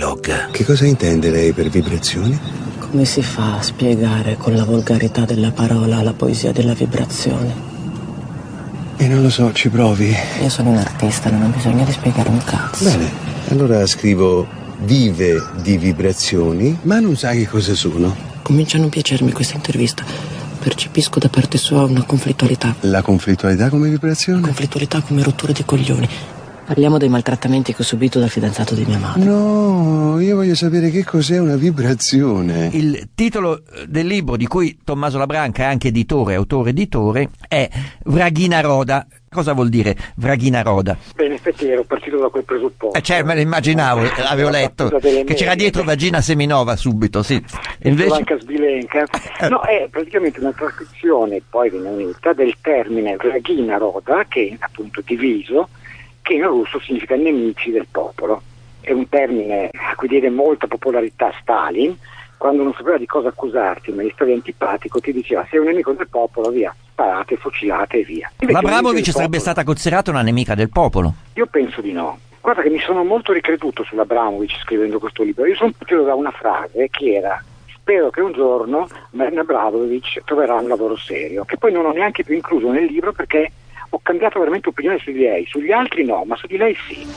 blog. Che cosa intende lei per vibrazioni? Come si fa a spiegare con la volgarità della parola la poesia della vibrazione? E non lo so, ci provi. Io sono un artista, non ho bisogno di spiegare un cazzo. Bene, allora scrivo vive di vibrazioni, ma non sai che cosa sono. Comincia a non piacermi questa intervista. Percepisco da parte sua una conflittualità. La conflittualità come vibrazione? Conflittualità come rottura di coglioni. Parliamo dei maltrattamenti che ho subito dal fidanzato di mia madre. No, io voglio sapere che cos'è una vibrazione. Il titolo del libro, di cui Tommaso Labranca è anche editore, autore-editore, è Vraghina Roda. Cosa vuol dire Vraghina Roda? Beh, in effetti ero partito da quel presupposto. Cioè, me lo immaginavo, l'avevo letto, che c'era dietro Vagina Seminova subito, sì. Invece... Anche Sbilenka. No, è praticamente una trascrizione poi riunita del termine Vraghina Roda, che è appunto diviso, che in russo significa nemici del popolo. È un termine a cui diede molta popolarità Stalin. Quando non sapeva di cosa accusarti, ma gli stavi antipatico, ti diceva: sei un nemico del popolo, via, sparate, fucilate e via. L'Abramovic sarebbe stata considerata una nemica del popolo? Io penso di no. Guarda che mi sono molto ricreduto sull'Abramovic scrivendo questo libro. Io sono partito da una frase che era: spero che un giorno Marina Abramovic troverà un lavoro serio, che poi non ho neanche più incluso nel libro perché ho cambiato veramente opinione su di lei. Sugli altri no, ma su di lei sì.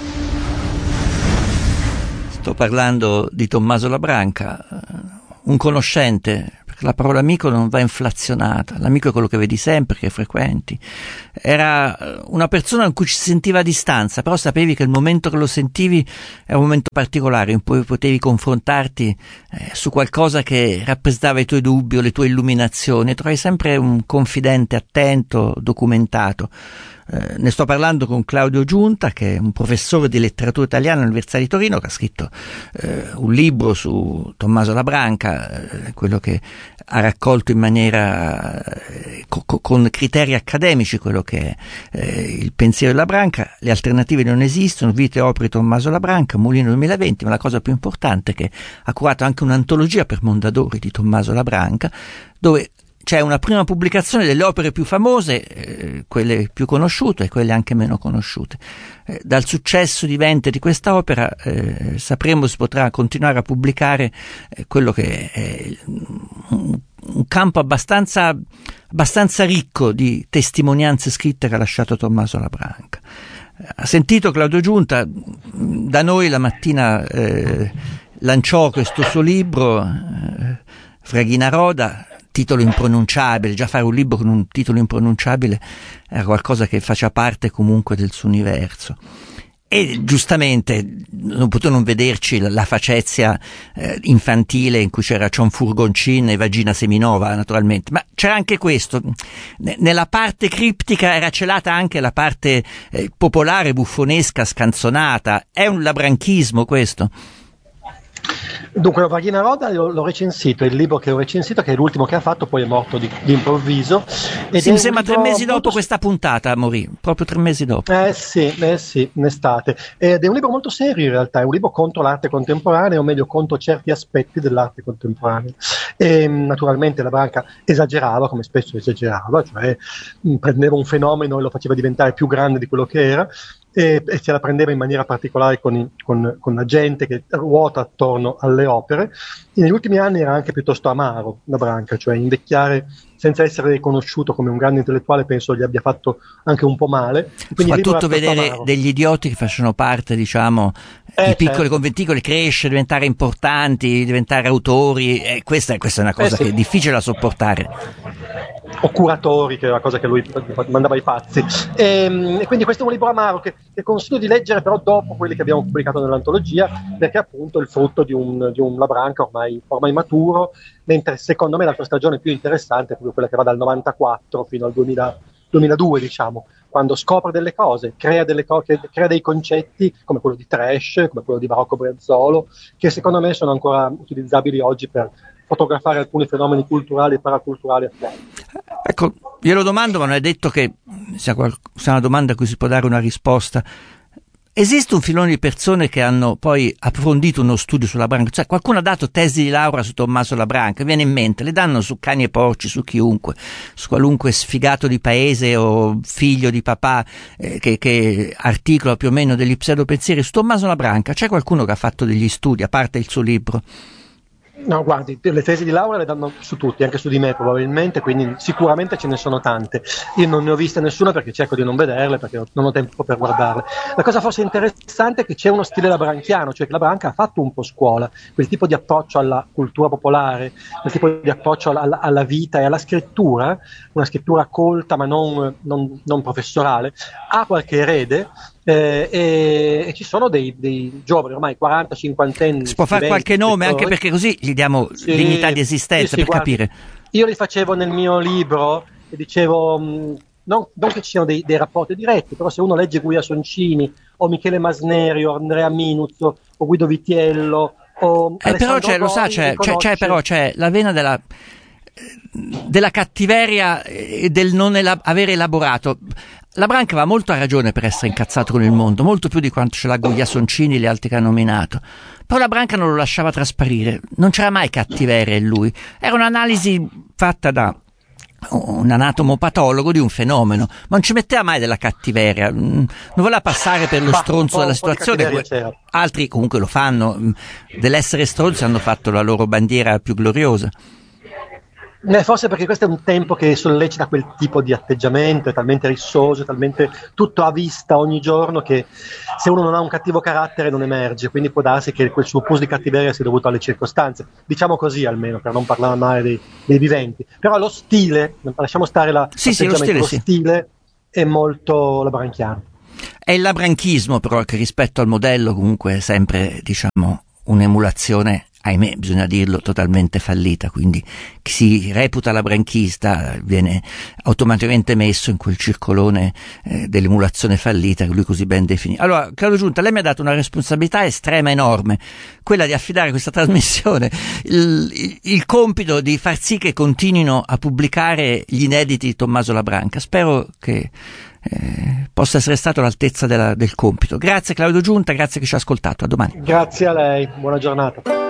Sto parlando di Tommaso Labranca, un conoscente, perché la parola amico non va inflazionata, l'amico è quello che vedi sempre, che frequenti. Era una persona in cui ci si sentiva a distanza, però sapevi che il momento che lo sentivi era un momento particolare in cui potevi confrontarti su qualcosa che rappresentava i tuoi dubbi o le tue illuminazioni. Trovavi sempre un confidente attento, documentato. Ne sto parlando con Claudio Giunta, che è un professore di letteratura italiana all'Università di Torino, che ha scritto un libro su Tommaso Labranca, quello che ha raccolto in maniera con criteri accademici quello che è il pensiero di Labranca. Le alternative non esistono, vite e opere di Tommaso Labranca, Mulino 2020, ma la cosa più importante è che ha curato anche un'antologia per Mondadori di Tommaso Labranca, dove c'è una prima pubblicazione delle opere più famose, quelle più conosciute e quelle anche meno conosciute. Dal successo di Vente di questa opera sapremo si potrà continuare a pubblicare quello che è un campo abbastanza ricco di testimonianze scritte che ha lasciato Tommaso Labranca. Ha sentito Claudio Giunta, da noi la mattina lanciò questo suo libro, Vraghina Roda, titolo impronunciabile. Già fare un libro con un titolo impronunciabile era qualcosa che faceva parte comunque del suo universo. E giustamente non potevo non vederci la facezia infantile in cui c'era Cion Furgoncin e Vagina Seminova, naturalmente, ma c'era anche questo. Nella parte criptica era celata anche la parte popolare, buffonesca, scanzonata. È un labranchismo questo? Dunque, Vraghina Roda l'ho recensito, è il libro che ho recensito, che è l'ultimo che ha fatto, poi è morto di improvviso. Sì, mi sembra 3 mesi dopo questa puntata morì, proprio 3 mesi dopo. Sì, in estate. Ed è un libro molto serio in realtà, è un libro contro l'arte contemporanea, o meglio contro certi aspetti dell'arte contemporanea. E naturalmente Labranca esagerava, come spesso esagerava, cioè prendeva un fenomeno e lo faceva diventare più grande di quello che era. E se la prendeva in maniera particolare con la gente che ruota attorno alle opere. E negli ultimi anni era anche piuttosto amaro Labranca, cioè invecchiare senza essere riconosciuto come un grande intellettuale penso gli abbia fatto anche un po' male. Quindi soprattutto vedere degli idioti che facciano parte, diciamo, di piccoli conventicoli, crescere, diventare importanti, diventare autori, questa è una cosa che è difficile da sopportare. O curatori, che è una cosa che lui mandava ai pazzi. E quindi questo è un libro amaro che consiglio di leggere, però dopo quelli che abbiamo pubblicato nell'antologia, perché appunto è il frutto di un Labranca ormai maturo, mentre secondo me la sua stagione più interessante è proprio quella che va dal 94 fino al 2002, diciamo, quando scopre delle cose, crea dei concetti come quello di trash, come quello di Barocco Brianzolo, che secondo me sono ancora utilizzabili oggi per fotografare alcuni fenomeni culturali e paraculturali attuali. Ecco, glielo domando, ma non è detto che sia una domanda a cui si può dare una risposta. Esiste un filone di persone che hanno poi approfondito uno studio sulla Branca, cioè qualcuno ha dato tesi di laurea su Tommaso La Branca, viene in mente, le danno su cani e porci, su chiunque, su qualunque sfigato di paese o figlio di papà che articola più o meno degli pseudopensieri su Tommaso La Branca. C'è qualcuno che ha fatto degli studi, a parte il suo libro? No, guardi, le tesi di laurea le danno su tutti, anche su di me probabilmente, quindi sicuramente ce ne sono tante. Io non ne ho viste nessuna perché cerco di non vederle, perché non ho tempo per guardarle. La cosa forse interessante è che c'è uno stile labranchiano, cioè che la Branca ha fatto un po' scuola, quel tipo di approccio alla cultura popolare, quel tipo di approccio alla vita e alla scrittura, una scrittura colta ma non professorale, ha qualche erede. E ci sono dei giovani ormai 40-50 anni. Si può fare qualche nome, anche perché così gli diamo dignità di esistenza, per guardi, capire. Io li facevo nel mio libro e dicevo non che ci siano dei rapporti diretti, però se uno legge Guia Soncini o Michele Masneri o Andrea Minuzzo o Guido Vitiello o però c'è la vena della cattiveria e del non avere elaborato. La Branca aveva molto ragione per essere incazzato con il mondo, molto più di quanto ce l'ha Guia Soncini e gli altri che ha nominato. Però la Branca non lo lasciava trasparire, non c'era mai cattiveria in lui. Era un'analisi fatta da un anatomopatologo di un fenomeno, ma non ci metteva mai della cattiveria, non voleva passare per lo stronzo della situazione. Altri comunque lo fanno, dell'essere stronzi hanno fatto la loro bandiera più gloriosa. Forse perché questo è un tempo che sollecita quel tipo di atteggiamento, è talmente rissoso, è talmente tutto a vista ogni giorno, che se uno non ha un cattivo carattere non emerge, quindi può darsi che quel suo pus di cattiveria sia dovuto alle circostanze, diciamo così almeno, per non parlare male dei viventi. Però lo stile, lasciamo stare lo stile è molto labranchiano. È il labranchismo però che rispetto al modello comunque è sempre, diciamo, un'emulazione, ahimè, bisogna dirlo, totalmente fallita, quindi chi si reputa labranchista viene automaticamente messo in quel circolone dell'emulazione fallita che lui così ben definì. Allora, Claudio Giunta, lei mi ha dato una responsabilità estrema, enorme, quella di affidare questa trasmissione, il compito di far sì che continuino a pubblicare gli inediti di Tommaso La Branca. Spero che possa essere stato all'altezza del compito. Grazie Claudio Giunta, grazie che ci ha ascoltato, a domani. Grazie a lei, buona giornata.